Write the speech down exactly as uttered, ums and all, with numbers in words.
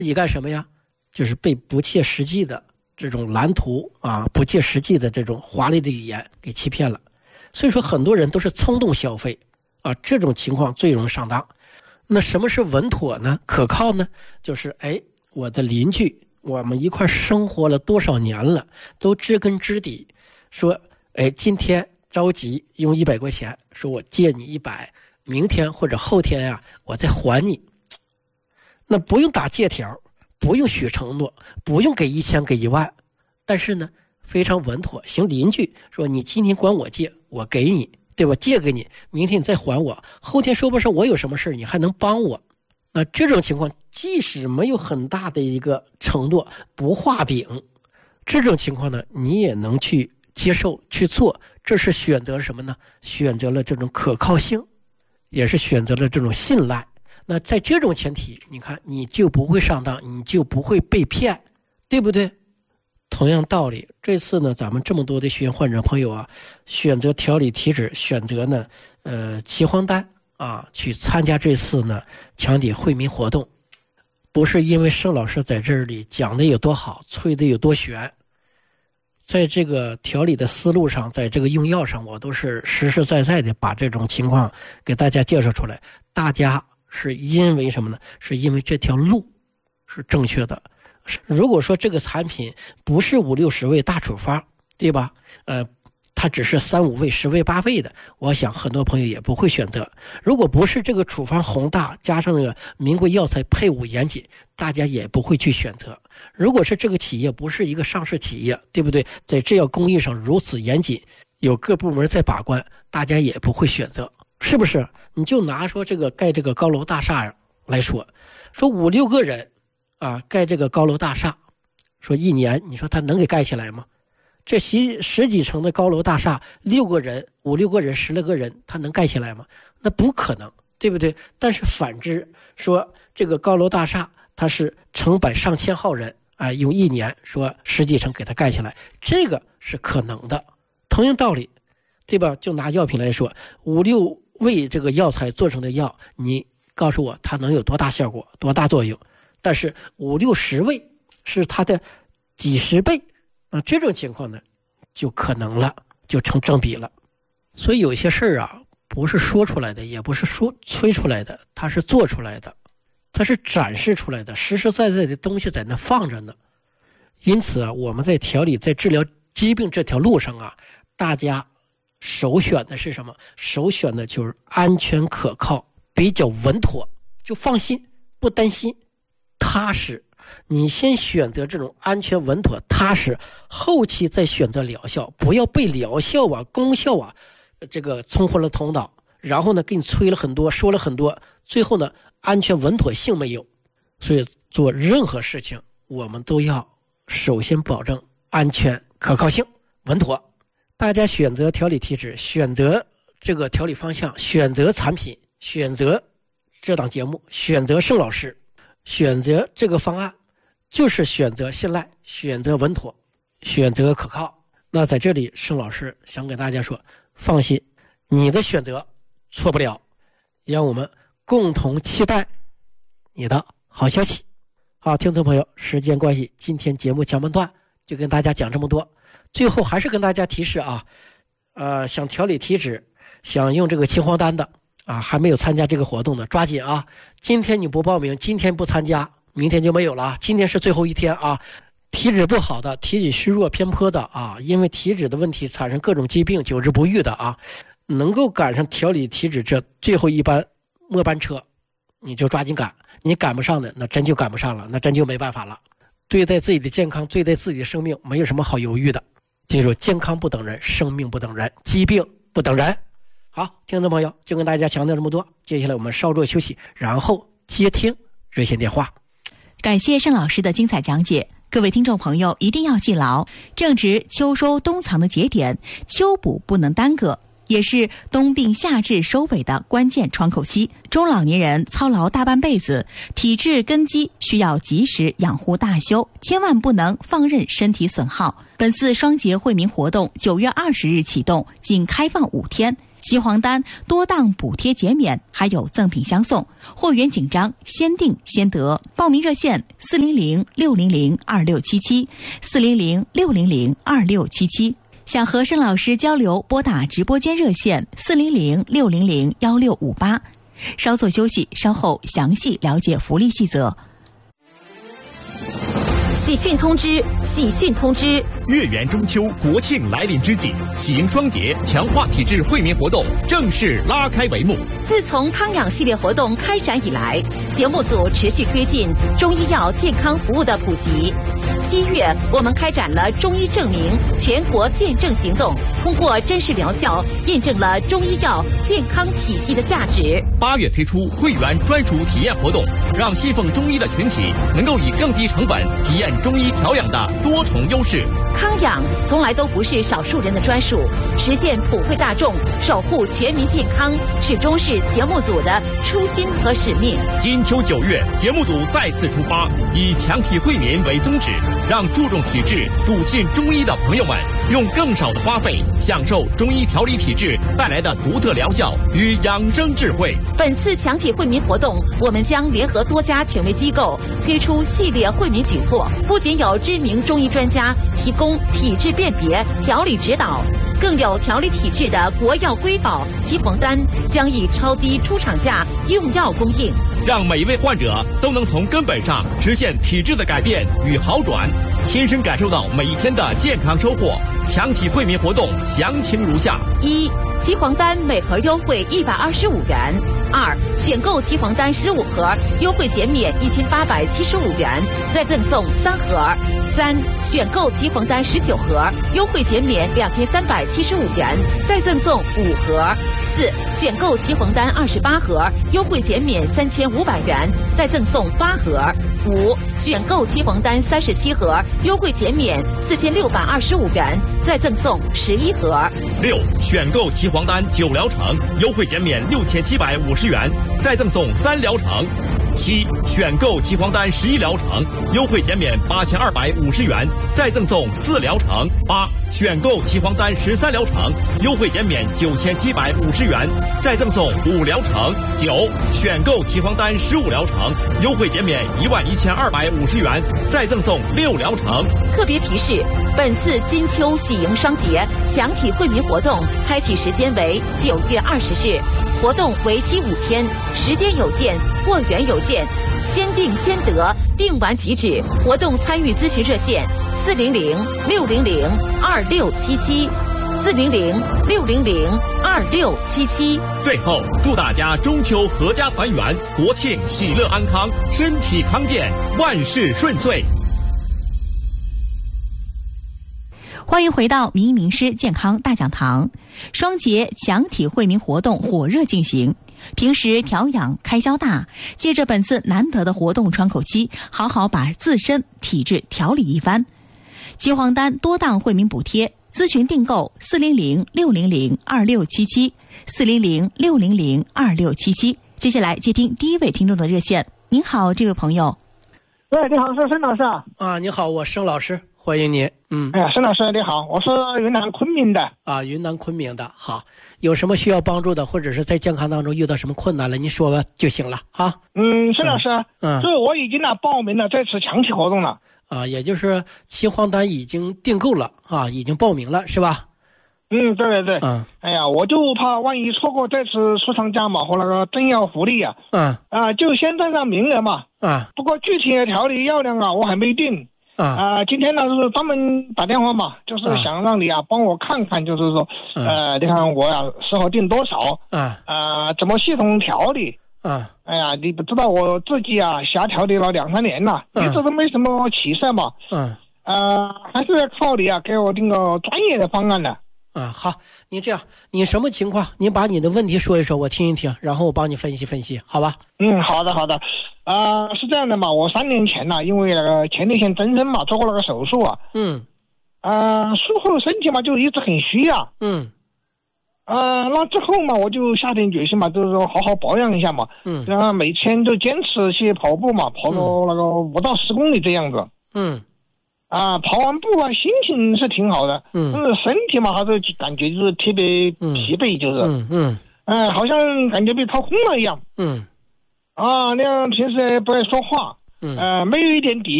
自己干什么呀？就是被不切实际的这种蓝图啊，不切实际的这种华丽的语言给欺骗了。所以说很多人都是冲动消费啊，这种情况最容易上当。那什么是稳妥呢？可靠呢？就是哎，我的邻居，我们一块生活了多少年了，都知根知底，说哎，今天着急用一百块钱，说我借你一百，明天或者后天呀、啊，我再还你。那不用打借条，不用许承诺，不用给一千给一万，但是呢非常稳妥。行邻居说你今天管我借，我给你，对吧？借给你，明天你再还我，后天说不上我有什么事你还能帮我。那这种情况即使没有很大的一个承诺，不画饼，这种情况呢你也能去接受去做，这是选择什么呢？选择了这种可靠性，也是选择了这种信赖。那在这种前提，你看你就不会上当，你就不会被骗，对不对？同样道理，这次呢咱们这么多的血源患者朋友啊，选择调理体质，选择呢呃齐黄丹啊去参加这次呢强体惠民活动，不是因为盛老师在这里讲的有多好，吹的有多玄，在这个调理的思路上，在这个用药上，我都是实实在在的把这种情况给大家介绍出来。大家是因为什么呢？是因为这条路是正确的。如果说这个产品不是五六十味大处方，对吧？呃，它只是三五味、十味、八味的，我想很多朋友也不会选择。如果不是这个处方宏大，加上那个名贵药材配伍严谨，大家也不会去选择。如果是这个企业不是一个上市企业，对不对？在制药工艺上如此严谨，有各部门在把关，大家也不会选择，是不是？你就拿说这个盖这个高楼大厦来说，说五六个人啊盖这个高楼大厦，说一年你说他能给盖起来吗？这十十几层的高楼大厦，六个人五六个人十来个人他能盖起来吗？那不可能，对不对？但是反之说这个高楼大厦它是成百上千号人啊，用一年说十几层给它盖起来，这个是可能的。同样道理，对吧？就拿药品来说，五六味这个药材做成的药，你告诉我它能有多大效果，多大作用？但是五六十味是它的几十倍，那这种情况呢，就可能了，就成正比了。所以有些事儿啊，不是说出来的，也不是说吹出来的，它是做出来的，它是展示出来的，实实在在的东西在那放着呢。因此啊，我们在调理、在治疗疾病这条路上啊，大家首选的是什么？首选的就是安全可靠，比较稳妥，就放心，不担心，踏实。你先选择这种安全稳妥踏实，后期再选择疗效，不要被疗效啊功效啊这个冲昏了头脑，然后呢给你吹了很多，说了很多，最后呢安全稳妥性没有。所以做任何事情我们都要首先保证安全可靠性稳妥。大家选择调理体质，选择这个调理方向，选择产品，选择这档节目，选择盛老师，选择这个方案，就是选择信赖，选择稳妥，选择可靠。那在这里盛老师想给大家说，放心，你的选择错不了，让我们共同期待你的好消息。好，听众朋友，时间关系，今天节目前半段就跟大家讲这么多。最后还是跟大家提示啊，呃，想调理体质，想用这个青黄丹的啊，还没有参加这个活动的，抓紧啊！今天你不报名，今天不参加，明天就没有了。今天是最后一天啊！体质不好的，体质虚弱偏颇的啊，因为体质的问题产生各种疾病，久治不愈的啊，能够赶上调理体质这最后一班末班车，你就抓紧赶。你赶不上的，那真就赶不上了，那真就没办法了。对待自己的健康，对待自己的生命，没有什么好犹豫的。记住，健康不等人，生命不等人，疾病不等人。好，听众朋友，就跟大家强调这么多。接下来我们稍作休息，然后接听热线电话。 感谢盛老师的精彩讲解。各位听众朋友一定要记牢，正值秋收冬藏的节点，秋补不能耽搁，也是冬病夏治收尾的关键窗口期。中老年人操劳大半辈子，体质根基需要及时养护大修，千万不能放任身体损耗。本次双节惠民活动九月二十日启动，仅开放五天， 岐黄丹多档补贴减免，还有赠品相送，货源紧张，先订先得。报名热线四零零六零零二六七七四零零六零零二六七七。想和申老师交流，拨打直播间热线四零零六零零幺六五八。稍作休息，稍后详细了解福利细则。 喜讯通知！喜讯通知！ 月圆中秋，国庆来临之际，喜迎双节强化体质惠民活动正式拉开帷幕。 自从康养系列活动开展以来，节目组持续推进中医药健康服务的普及。七月，我们开展了中医证明全国见证行动，通过真实疗效，验证了中医药健康体系的价值。 八月推出会员专属体验活动，让信奉中医的群体能够以更低成本体验中医调养的多重优势。 康养从来都不是少数人的专属，实现普惠大众、守护全民健康，始终是节目组的初心和使命。 金秋九月，节目组再次出发，以强体惠民为宗旨，让注重体质、笃信中医的朋友们用更少的花费，享受中医调理体质带来的独特疗效与养生智慧。 本次强体惠民活动，我们将联合多家权威机构推出系列惠民举措，不仅有知名中医专家提供体质辨别、调理指导，更有调理体质的国药瑰宝岐黄丹将以超低出厂价用药供应， 让每一位患者都能从根本上实现体质的改变与好转，亲身感受到每一天的健康收获。强体惠民活动详情如下： 一、岐黄丹每盒优惠一百二十五元；二、选购岐黄丹十五盒，优惠减免一千八百七十五元，再赠送三盒；三、选购岐黄丹十九盒，优惠减免两千三百七十五元，再赠送五盒；四、选购岐黄丹二十八盒，优惠减免三千五百元，再赠送八盒；五、选购岐黄丹三十七盒，优惠减免四千六百二十五元，再赠送十一盒； 六、选购岐黄丹九疗程，优惠减免六千七百五十元，再赠送三疗程；七、选购岐黄丹十一疗程，优惠减免八千二百五十元，再赠送四疗程；八、选购岐黄丹十三疗程，优惠减免九千七百五十元，再赠送五疗程；九、选购岐黄丹十五疗程，优惠减免一万一千二百五十元，再赠送六疗程。 特别提示：本次金秋喜迎双节强体惠民活动开启时间为九月二十日，活动为期五天，时间有限，货源有限，先订先得，订完即止。活动参与咨询热线：四零零六零零二六七七，四零零六零零二六七七。 最后，祝大家中秋阖家团圆，国庆喜乐安康，身体康健，万事顺遂。 欢迎回到名医名师健康大讲堂。双节强体惠民活动火热进行，平时调养开销大，借着本次难得的活动窗口期，好好把自身体质调理一番。岐黄丹多档惠民补贴，咨询订购四零零六零零二六七七，四零零六零零二六七七。接下来接听第一位听众的热线。您好，这位朋友。 喂，你好，是申老师啊。 啊，你好，我申老师，欢迎您。嗯， 哎呀，申老师你好，我是云南昆明的。 啊，云南昆明的。好，有什么需要帮助的，或者是在健康当中遇到什么困难了，你说吧就行了哈。 嗯，申老师， 嗯， 所以我已经呢报名了这次强体活动了。 啊，也就是岐黄丹已经订购了啊，已经报名了是吧？ 嗯，对对对。 嗯， 哎呀，我就怕万一错过这次出厂价嘛和那个政药福利啊。 嗯。 啊，就先占上名额嘛。 啊。 不过具体的调理药量啊，我还没定。啊。啊，今天呢是专门打电话嘛，就是想让你啊帮我看看，就是说，嗯、呃，你看我呀适合定多少？啊。啊，怎么系统调理？ 啊。 哎呀，你不知道我自己啊瞎调理了两三年了，一直都没什么起色嘛。嗯。呃，还是要靠你啊，给我定个专业的方案的。 啊，好，你这样，你什么情况？你把你的问题说一说，我听一听，然后我帮你分析分析，好吧？ 嗯，好的，好的。啊、呃，是这样的嘛，我三年前呢，因为那个前列腺增生嘛，做过那个手术啊。嗯。啊、呃，术后身体嘛就一直很虚啊。嗯。啊、呃，那之后嘛，我就下定决心嘛，就是说好好保养一下嘛。嗯。然后每天就坚持去跑步嘛，跑到那个五到十公里这样子。嗯。 啊，跑完步啊，心情是挺好的，嗯，但是身体嘛，还是感觉就是特别疲惫，就是，嗯嗯，嗯、呃，好像感觉被掏空了一样，嗯，啊，那样平时不爱说话，嗯，呃，没有一点底